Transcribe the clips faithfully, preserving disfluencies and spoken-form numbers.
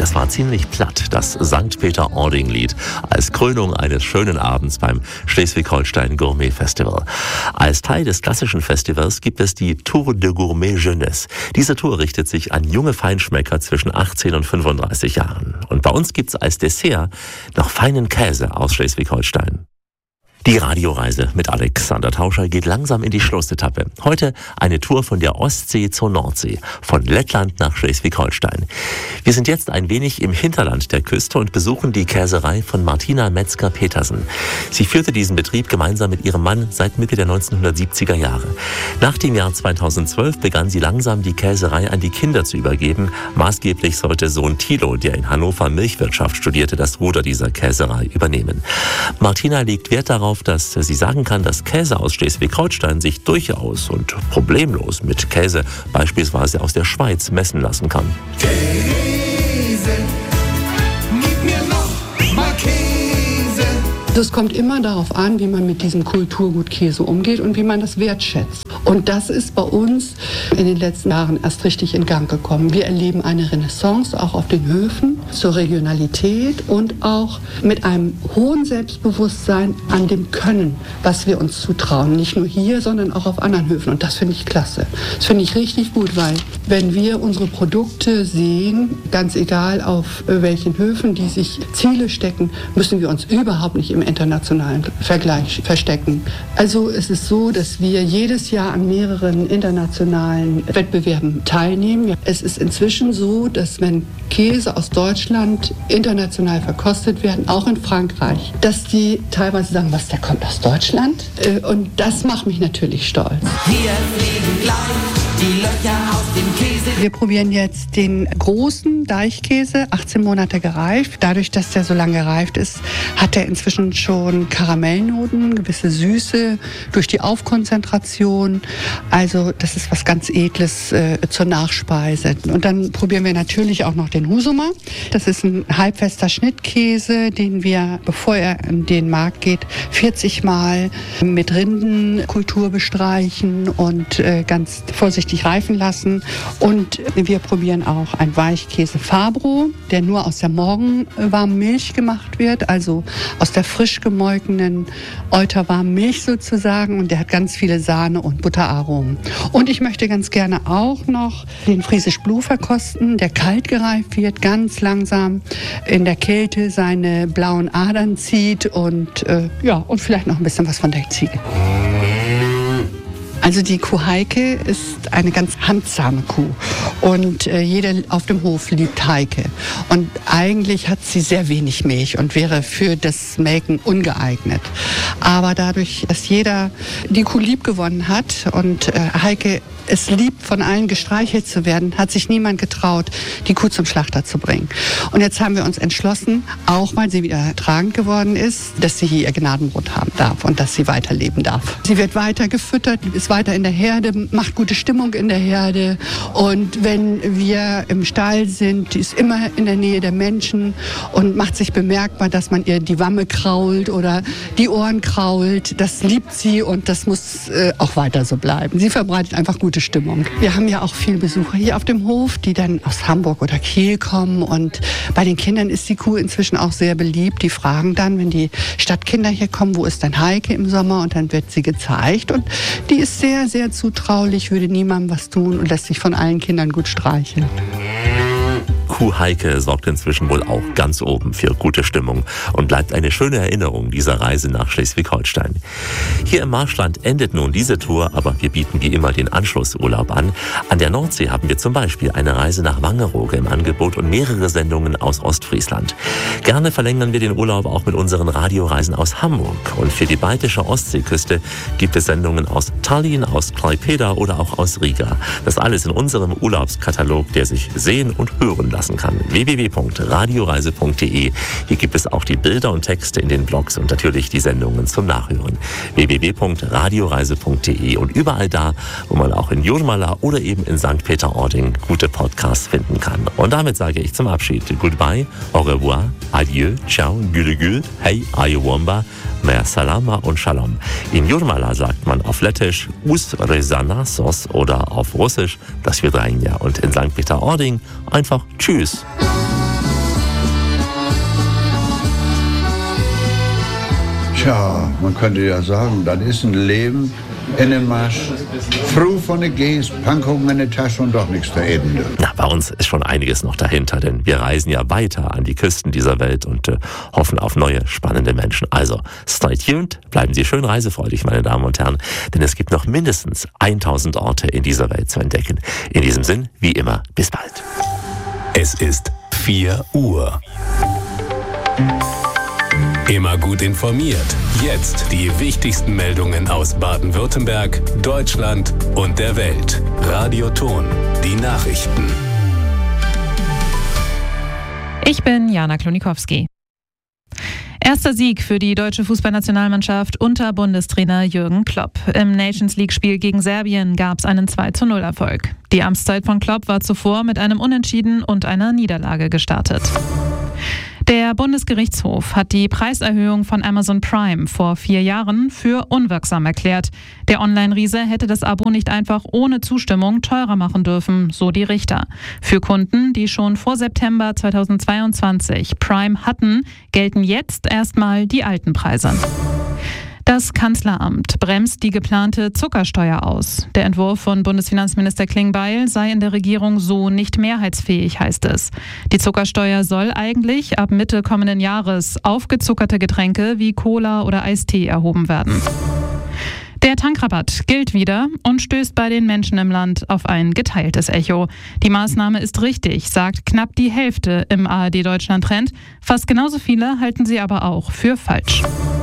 Das war ziemlich platt, das Sankt Peter-Ording-Lied, als Krönung eines schönen Abends beim Schleswig-Holstein Gourmet Festival. Als Teil des klassischen Festivals gibt es die Tour de Gourmet Jeunesse. Diese Tour richtet sich an junge Feinschmecker zwischen achtzehn und fünfunddreißig Jahren. Und bei uns gibt's als Dessert noch feinen Käse aus Schleswig-Holstein. Die Radioreise mit Alexander Tauscher geht langsam in die Schlussetappe. Heute eine Tour von der Ostsee zur Nordsee, von Lettland nach Schleswig-Holstein. Wir sind jetzt ein wenig im Hinterland der Küste und besuchen die Käserei von Martina Metzger-Petersen. Sie führte diesen Betrieb gemeinsam mit ihrem Mann seit Mitte der neunzehnhundertsiebziger Jahre. Nach dem Jahr zweitausendzwölf begann sie langsam die Käserei an die Kinder zu übergeben. Maßgeblich sollte Sohn Thilo, der in Hannover Milchwirtschaft studierte, das Ruder dieser Käserei übernehmen. Martina legt Wert darauf, dass sie sagen kann, dass Käse aus Schleswig-Holstein sich durchaus und problemlos mit Käse beispielsweise aus der Schweiz messen lassen kann. Käse, gib mir noch mal Käse. Es kommt immer darauf an, wie man mit diesem Kulturgut Käse umgeht und wie man das wertschätzt. Und das ist bei uns in den letzten Jahren erst richtig in Gang gekommen. Wir erleben eine Renaissance auch auf den Höfen zur Regionalität und auch mit einem hohen Selbstbewusstsein an dem Können, was wir uns zutrauen. Nicht nur hier, sondern auch auf anderen Höfen. Und das finde ich klasse. Das finde ich richtig gut, weil wenn wir unsere Produkte sehen, ganz egal auf welchen Höfen, die sich Ziele stecken, müssen wir uns überhaupt nicht im internationalen Vergleich verstecken. Also es ist so, dass wir jedes Jahr an mehreren internationalen Wettbewerben teilnehmen. Es ist inzwischen so, dass wenn Käse aus Deutschland international verkostet werden, auch in Frankreich, dass die teilweise sagen, was, der kommt aus Deutschland? Und das macht mich natürlich stolz. Hier fliegen gleich die Löcher aus dem Käse. Wir probieren jetzt den großen Deichkäse, achtzehn Monate gereift. Dadurch, dass der so lange gereift ist, hat er inzwischen schon Karamellnoten, gewisse Süße durch die Aufkonzentration. Also das ist was ganz Edles äh, zur Nachspeise. Und dann probieren wir natürlich auch noch den Husumer. Das ist ein halbfester Schnittkäse, den wir, bevor er in den Markt geht, vierzig Mal mit Rindenkultur bestreichen und äh, ganz vorsichtig reifen lassen. Und wir probieren auch einen Weichkäse Fabro, der nur aus der morgenwarmen Milch gemacht wird, also aus der frisch gemolkenen euterwarmen Milch sozusagen. Und der hat ganz viele Sahne- und Butteraromen. Und ich möchte ganz gerne auch noch den Friesisch Blue verkosten, der kalt gereift wird, ganz langsam in der Kälte seine blauen Adern zieht und, äh, ja, und vielleicht noch ein bisschen was von der Ziege. Also die Kuh Heike ist eine ganz handsame Kuh und äh, jeder auf dem Hof liebt Heike. Und eigentlich hat sie sehr wenig Milch und wäre für das Melken ungeeignet. Aber dadurch, dass jeder die Kuh lieb gewonnen hat und äh, Heike es liebt, von allen gestreichelt zu werden, hat sich niemand getraut, die Kuh zum Schlachter zu bringen. Und jetzt haben wir uns entschlossen, auch weil sie wieder tragend geworden ist, dass sie hier ihr Gnadenbrot haben darf und dass sie weiterleben darf. Sie wird weiter gefüttert, ist weiter in der Herde, macht gute Stimmung in der Herde. Und wenn wir im Stall sind, die ist immer in der Nähe der Menschen und macht sich bemerkbar, dass man ihr die Wamme krault oder die Ohren krault. Das liebt sie und das muss äh, auch weiter so bleiben. Sie verbreitet einfach gute Stimmung. Wir haben ja auch viele Besucher hier auf dem Hof, die dann aus Hamburg oder Kiel kommen. Und bei den Kindern ist die Kuh inzwischen auch sehr beliebt. Die fragen dann, wenn die Stadtkinder hier kommen, wo ist denn Heike im Sommer? Und dann wird sie gezeigt. Und die ist sehr, sehr zutraulich, würde niemandem was tun und lässt sich von allen Kindern gut streicheln. Kuh Heike sorgt inzwischen wohl auch ganz oben für gute Stimmung und bleibt eine schöne Erinnerung dieser Reise nach Schleswig-Holstein. Hier im Marschland endet nun diese Tour, aber wir bieten wie immer den Anschlussurlaub an. An der Nordsee haben wir zum Beispiel eine Reise nach Wangerooge im Angebot und mehrere Sendungen aus Ostfriesland. Gerne verlängern wir den Urlaub auch mit unseren Radioreisen aus Hamburg. Und für die baltische Ostseeküste gibt es Sendungen aus Tallinn, aus Klaipėda oder auch aus Riga. Das alles in unserem Urlaubskatalog, der sich sehen und hören lassen kann. w w w punkt radioreise punkt d e. Hier gibt es auch die Bilder und Texte in den Blogs und natürlich die Sendungen zum Nachhören. w w w punkt radioreise punkt d e und überall da, wo man auch in Jurmala oder eben in Sankt Peter-Ording gute Podcasts finden kann. Und damit sage ich zum Abschied Goodbye, au revoir, adieu, ciao, güle gül, hey, ayewomba, mer salama und shalom. In Jurmala sagt man auf Lettisch us rezanasos oder auf Russisch das Vidrenia und in Sankt Peter-Ording einfach Tschüss. Tja, man könnte ja sagen, das ist ein Leben in den Marsch. Früh von der Gehst, Pankung in der Tasche und doch nichts da eben. Na, bei uns ist schon einiges noch dahinter, denn wir reisen ja weiter an die Küsten dieser Welt und äh, hoffen auf neue, spannende Menschen. Also, stay tuned, bleiben Sie schön reisefreudig, meine Damen und Herren, denn es gibt noch mindestens tausend Orte in dieser Welt zu entdecken. In diesem Sinn, wie immer, bis bald. Es ist vier Uhr. Immer gut informiert. Jetzt die wichtigsten Meldungen aus Baden-Württemberg, Deutschland und der Welt. Radio Ton, die Nachrichten. Ich bin Jana Klonikowski. Erster Sieg für die deutsche Fußballnationalmannschaft unter Bundestrainer Jürgen Klopp. Im Nations-League-Spiel gegen Serbien gab es einen zwei zu null Erfolg. Die Amtszeit von Klopp war zuvor mit einem Unentschieden und einer Niederlage gestartet. Der Bundesgerichtshof hat die Preiserhöhung von Amazon Prime vor vier Jahren für unwirksam erklärt. Der Online-Riese hätte das Abo nicht einfach ohne Zustimmung teurer machen dürfen, so die Richter. Für Kunden, die schon vor September zweitausendzweiundzwanzig Prime hatten, gelten jetzt erstmal die alten Preise. Das Kanzleramt bremst die geplante Zuckersteuer aus. Der Entwurf von Bundesfinanzminister Klingbeil sei in der Regierung so nicht mehrheitsfähig, heißt es. Die Zuckersteuer soll eigentlich ab Mitte kommenden Jahres auf gezuckerte Getränke wie Cola oder Eistee erhoben werden. Der Tankrabatt gilt wieder und stößt bei den Menschen im Land auf ein geteiltes Echo. Die Maßnahme ist richtig, sagt knapp die Hälfte im A R D-Deutschland-Trend. Fast genauso viele halten sie aber auch für falsch.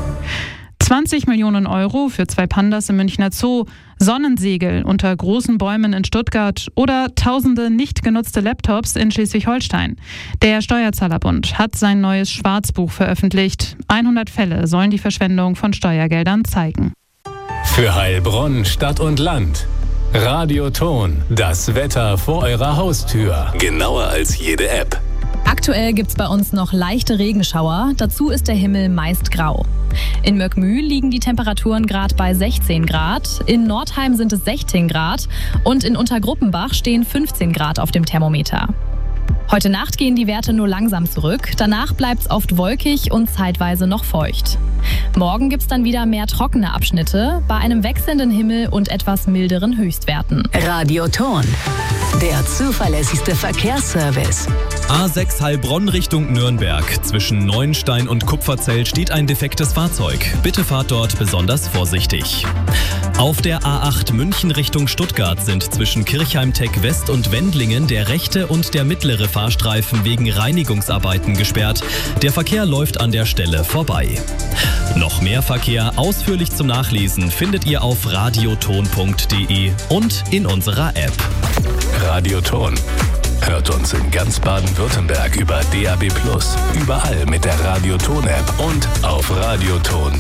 zwanzig Millionen Euro für zwei Pandas im Münchner Zoo, Sonnensegel unter großen Bäumen in Stuttgart oder tausende nicht genutzte Laptops in Schleswig-Holstein. Der Steuerzahlerbund hat sein neues Schwarzbuch veröffentlicht. hundert Fälle sollen die Verschwendung von Steuergeldern zeigen. Für Heilbronn, Stadt und Land. Radio Ton, das Wetter vor eurer Haustür. Genauer als jede App. Aktuell gibt's bei uns noch leichte Regenschauer, dazu ist der Himmel meist grau. In Möckmühl liegen die Temperaturen gerade bei sechzehn Grad, in Nordheim sind es sechzehn Grad und in Untergruppenbach stehen fünfzehn Grad auf dem Thermometer. Heute Nacht gehen die Werte nur langsam zurück, danach bleibt's oft wolkig und zeitweise noch feucht. Morgen gibt's dann wieder mehr trockene Abschnitte, bei einem wechselnden Himmel und etwas milderen Höchstwerten. Radio Ton, der zuverlässigste Verkehrsservice. A sechs Heilbronn Richtung Nürnberg. Zwischen Neuenstein und Kupferzell steht ein defektes Fahrzeug. Bitte fahrt dort besonders vorsichtig. Auf der A acht München Richtung Stuttgart sind zwischen Kirchheim-Tech West und Wendlingen der rechte und der mittlere Fahrstreifen wegen Reinigungsarbeiten gesperrt. Der Verkehr läuft an der Stelle vorbei. Noch mehr Verkehr ausführlich zum Nachlesen findet ihr auf radioton punkt de und in unserer App. Radio Ton. Hört uns in ganz Baden-Württemberg über D A B plus, überall mit der Radio Ton App und auf radioton